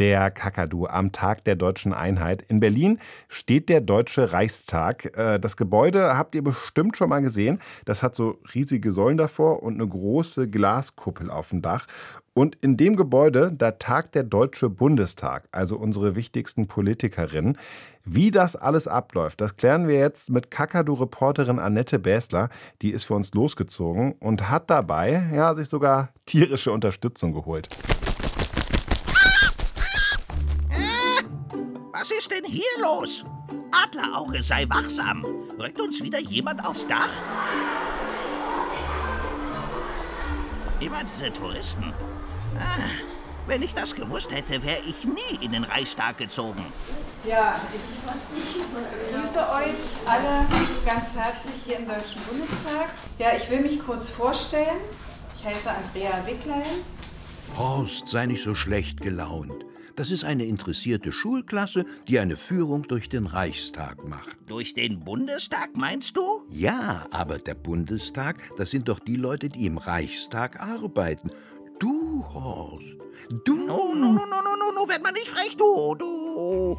Der Kakadu am Tag der Deutschen Einheit. In Berlin steht der Deutsche Reichstag. Das Gebäude habt ihr bestimmt schon mal gesehen. Das hat so riesige Säulen davor und eine große Glaskuppel auf dem Dach. Und in dem Gebäude, da tagt der Deutsche Bundestag, also unsere wichtigsten Politikerinnen. Wie das alles abläuft, das klären wir jetzt mit Kakadu-Reporterin Annette Bäßler. Die ist für uns losgezogen und hat dabei sich sogar tierische Unterstützung geholt. Was ist denn hier los? Adlerauge, sei wachsam. Rückt uns wieder jemand aufs Dach? Immer diese Touristen. Wenn ich das gewusst hätte, wäre ich nie in den Reichstag gezogen. Ja, ich grüße euch alle ganz herzlich hier im Deutschen Bundestag. Ja, ich will mich kurz vorstellen. Ich heiße Andrea Wicklein. Horst, sei nicht so schlecht gelaunt. Das ist eine interessierte Schulklasse, die eine Führung durch den Reichstag macht. Durch den Bundestag, meinst du? Ja, aber der Bundestag, das sind doch die Leute, die im Reichstag arbeiten. Du, Horst, du... No, werd mal nicht frech, du.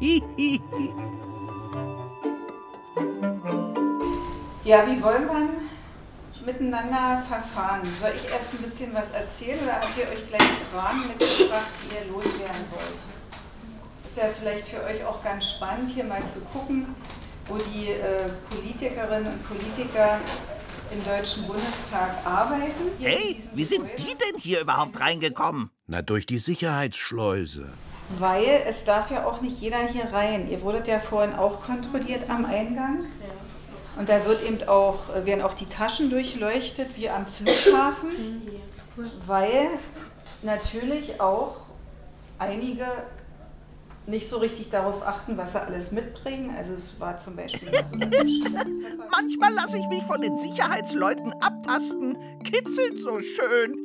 Ja, wie wollen wir miteinander verfahren? Soll ich erst ein bisschen was erzählen oder habt ihr euch gleich Fragen mitgebracht, die ihr loswerden wollt? Ist ja vielleicht für euch auch ganz spannend, hier mal zu gucken, wo die Politikerinnen und Politiker im Deutschen Bundestag arbeiten. Hey, wie sind die denn hier überhaupt reingekommen? Na, durch die Sicherheitsschleuse. Weil es darf ja auch nicht jeder hier rein. Ihr wurdet ja vorhin auch kontrolliert am Eingang. Und da werden auch die Taschen durchleuchtet, wie am Flughafen. Weil natürlich auch einige nicht so richtig darauf achten, was sie alles mitbringen. Also es war zum Beispiel so Manchmal lasse ich mich von den Sicherheitsleuten abtasten. Kitzelt so schön.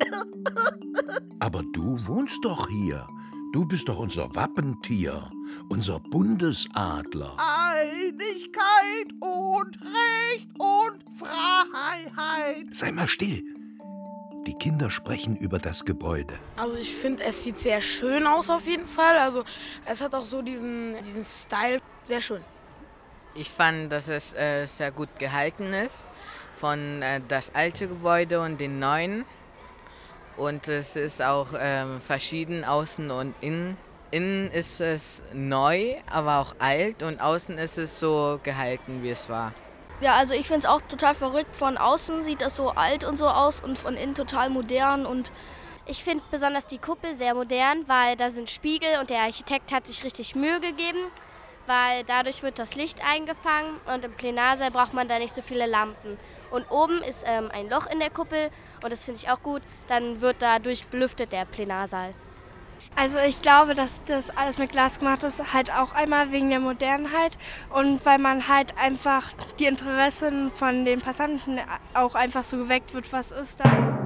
Aber du wohnst doch hier. Du bist doch unser Wappentier, unser Bundesadler. Einigkeit und Recht und Freiheit. Sei mal still. Die Kinder sprechen über das Gebäude. Also ich finde, es sieht sehr schön aus auf jeden Fall. Also es hat auch so diesen Style, sehr schön. Ich fand, dass es sehr gut gehalten ist von das alte Gebäude und den neuen. Und es ist auch verschieden, außen und innen. Innen ist es neu, aber auch alt und außen ist es so gehalten, wie es war. Ja, also ich finde es auch total verrückt. Von außen sieht das so alt und so aus und von innen total modern. Und ich finde besonders die Kuppel sehr modern, weil da sind Spiegel und der Architekt hat sich richtig Mühe gegeben, weil dadurch wird das Licht eingefangen und im Plenarsaal braucht man da nicht so viele Lampen. Und oben ist ein Loch in der Kuppel und das finde ich auch gut, dann wird dadurch belüftet der Plenarsaal. Also ich glaube, dass das alles mit Glas gemacht ist, halt auch einmal wegen der Modernheit und weil man halt einfach die Interessen von den Passanten auch einfach so geweckt wird, was ist da.